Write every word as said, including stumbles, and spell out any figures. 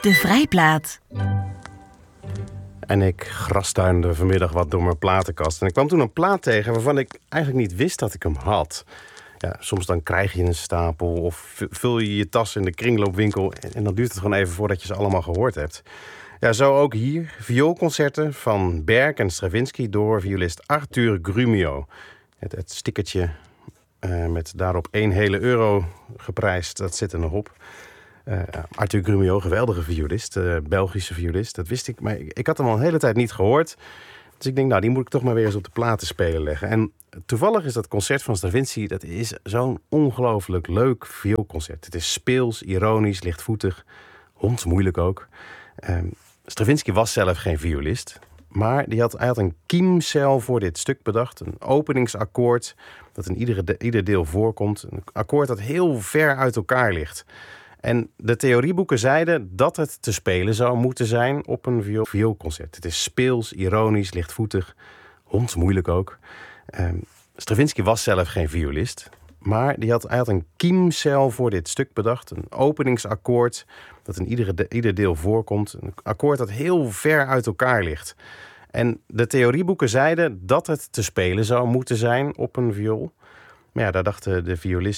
De Vrijplaat. En ik grastuinde vanmiddag wat door mijn platenkast. En ik kwam toen een plaat tegen waarvan ik eigenlijk niet wist dat ik hem had. Ja, soms dan krijg je een stapel of vul je je tas in de kringloopwinkel en dan duurt het gewoon even voordat je ze allemaal gehoord hebt. Ja, zo ook hier. Vioolconcerten van Berg en Stravinsky door violist Arthur Grumio. Het, het stickertje uh, met daarop één hele euro geprijsd, dat zit er nog op. Uh, Arthur Grumio, geweldige violist, uh, Belgische violist, dat wist ik. Maar ik, ik had hem al een hele tijd niet gehoord. Dus ik denk, nou, die moet ik toch maar weer eens op de platenspeler leggen. En toevallig is dat concert van Stravinsky, dat is zo'n ongelooflijk leuk vioolconcert. Het is speels, ironisch, lichtvoetig, hondsmoeilijk ook. Uh, Stravinsky was zelf geen violist, maar die had, hij had een kiemcel voor dit stuk bedacht. Een openingsakkoord dat in iedere de, ieder deel voorkomt. Een akkoord dat heel ver uit elkaar ligt. En de theorieboeken zeiden dat het te spelen zou moeten zijn op een viool- vioolconcert. Het is speels, ironisch, lichtvoetig, hondsmoeilijk ook. Uh, Stravinsky was zelf geen violist, maar die had, hij had een kiemcel voor dit stuk bedacht. Een openingsakkoord dat in iedere de, ieder deel voorkomt. Een akkoord dat heel ver uit elkaar ligt. En de theorieboeken zeiden dat het te spelen zou moeten zijn op een viool. Maar ja, daar dachten de violisten